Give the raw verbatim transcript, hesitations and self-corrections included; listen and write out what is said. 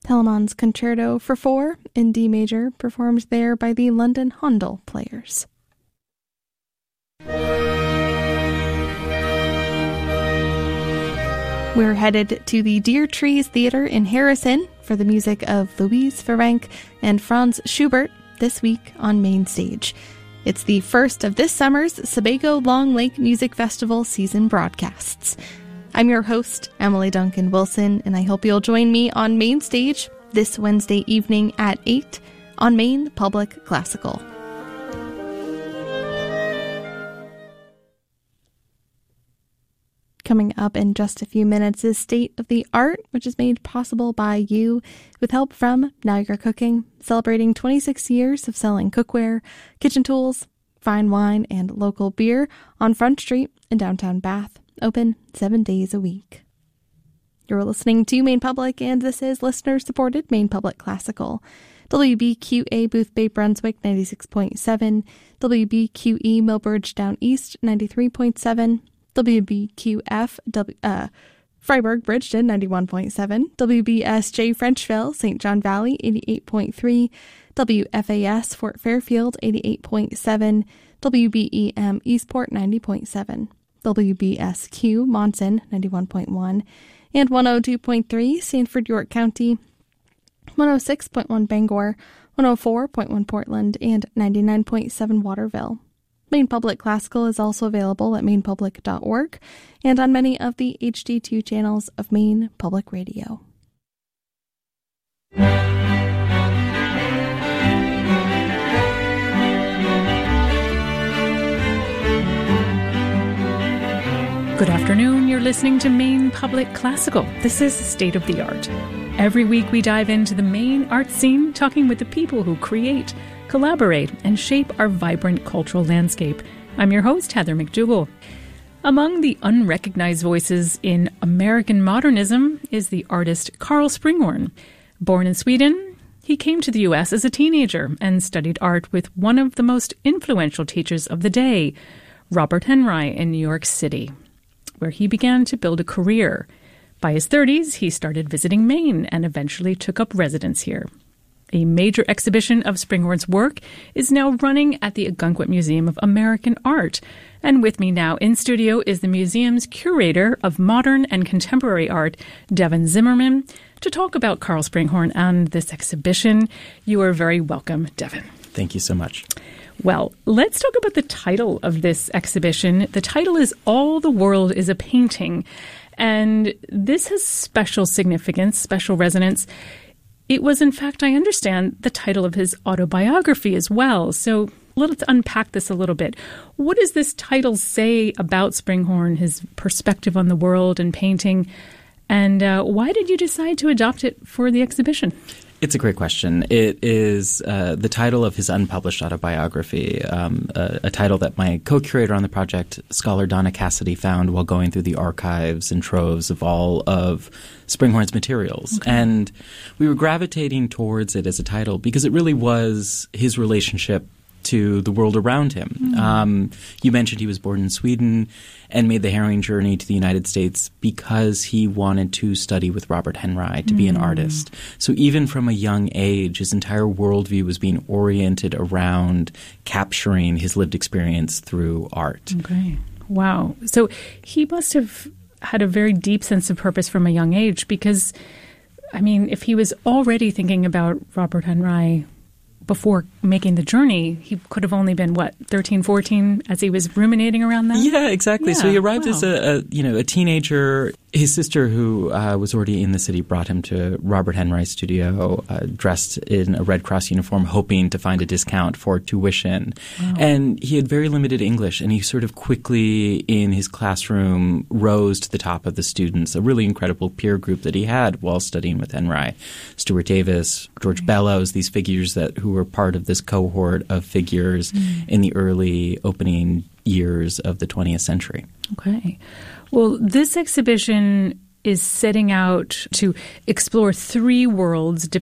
Telemann's Concerto for Four in D major, performed there by the London Handel Players. We're headed to the Deer Trees Theatre in Harrison for the music of Louise Ferenc and Franz Schubert this week on Main Stage. It's the first of this summer's Sebago Long Lake Music Festival season broadcasts. I'm your host, Emily Duncan Wilson, and I hope you'll join me on Main Stage this Wednesday evening at eight on Maine Public Classical. Coming up in just a few minutes is State of the Art, which is made possible by you with help from Now You're Cooking, celebrating twenty-six years of selling cookware, kitchen tools, fine wine, and local beer on Front Street in downtown Bath, open seven days a week. You're listening to Maine Public, and this is listener-supported Maine Public Classical. W B Q A Booth Bay Brunswick ninety-six point seven, W B Q E Millbridge Down East ninety-three point seven, W B Q F w, uh, Freiburg Bridgeton ninety-one point seven, W B S J Frenchville Saint John Valley eighty-eight point three, W F A S Fort Fairfield eighty-eight point seven, W B E M Eastport ninety point seven, W B S Q Monson ninety-one point one, and one oh two point three Sanford York County, one oh six point one Bangor, one oh four point one Portland, and ninety-nine point seven Waterville. Maine Public Classical is also available at maine public dot org and on many of the H D two channels of Maine Public Radio. Good afternoon. You're listening to Maine Public Classical. This is State of the Art. Every week we dive into the Maine art scene, talking with the people who create, collaborate, and shape our vibrant cultural landscape. I'm your host, Heather McDougall. Among the unrecognized voices in American modernism is the artist Carl Springhorn. Born in Sweden, he came to the U S as a teenager and studied art with one of the most influential teachers of the day, Robert Henri, in New York City, where he began to build a career. By his thirties, he started visiting Maine and eventually took up residence here. A major exhibition of Springhorn's work is now running at the Ogunquit Museum of American Art. And with me now in studio is the museum's curator of modern and contemporary art, Devin Zimmerman, to talk about Carl Springhorn and this exhibition. You are very welcome, Devin. Thank you so much. Well, let's talk about the title of this exhibition. The title is All the World is a Painting, and this has special significance, special resonance. It was, in fact, I understand, the title of his autobiography as well. So let's unpack this a little bit. What does this title say about Springhorn, his perspective on the world and painting, and uh, why did you decide to adopt it for the exhibition? It's a great question. It is uh, the title of his unpublished autobiography, um, a, a title that my co-curator on the project, scholar Donna Cassidy, found while going through the archives and troves of all of Springhorn's materials. Okay. And we were gravitating towards it as a title because it really was his relationship to the world around him. Mm-hmm. Um, you mentioned he was born in Sweden and made the harrowing journey to the United States because he wanted to study with Robert Henri, to mm. be an artist. So even from a young age, his entire worldview was being oriented around capturing his lived experience through art. Okay. Wow. So he must have had a very deep sense of purpose from a young age because, I mean, if he was already thinking about Robert Henri before making the journey, he could have only been, what, thirteen, fourteen, as he was ruminating around that? Yeah, exactly. Yeah, so he arrived wow. as a, a, you know, a teenager. His sister, who uh, was already in the city, brought him to Robert Henri's studio, uh, dressed in a Red Cross uniform, hoping to find a discount for tuition. Wow. And he had very limited English, and he sort of quickly, in his classroom, rose to the top of the students, a really incredible peer group that he had while studying with Henri. Stuart Davis, George Bellows, these figures that who were part of this cohort of figures mm. in the early opening years of the twentieth century. Okay. Well, this exhibition is setting out to explore three worlds